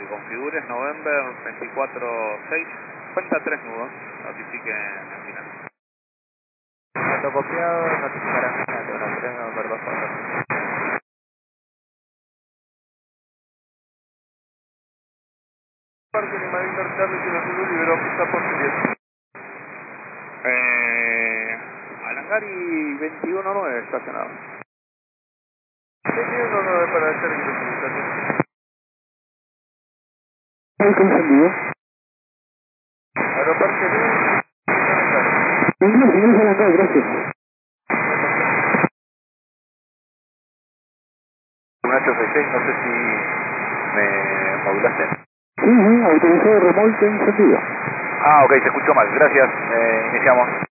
Configures November 24-6, cuenta 3 nudos, notifiquen en final. Cuando copiado, notificarán final de 1-3 November 24. Parque Lima Víctor Charlie Kilo Zulu liberó pista por Juliet. Alangari 21-9 estacionado. 21-9 para Charlie Kilo Zulu, gracias. Encendido. Aeroparque Lima, Inglés Alangari, gracias. Un 866, no sé si me modulaste. Sí, autorizado remolque encendido. Ah, ok, se escuchó mal, gracias, iniciamos.